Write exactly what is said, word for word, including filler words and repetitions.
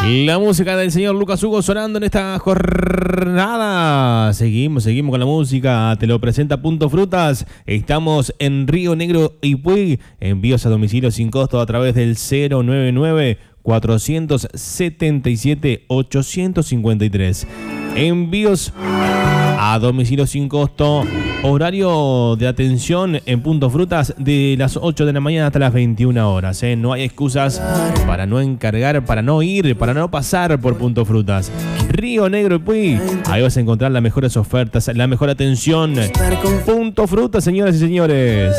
La música del señor Lucas Hugo sonando en esta jornada. Seguimos, seguimos con la música. Te lo presenta Punto Frutas. Estamos en Río Negro y Puig. Envíos a domicilio sin costo a través del cero nueve nueve, cuatro siete siete, ocho cinco tres. Envíos a domicilio sin costo. Horario de atención en Punto Frutas de las ocho de la mañana hasta las veintiuna horas. ¿eh? No hay excusas para no encargar, para no ir, para no pasar por Punto Frutas. Río Negro y Puig. Ahí vas a encontrar las mejores ofertas, la mejor atención. Punto Frutas, señoras y señores.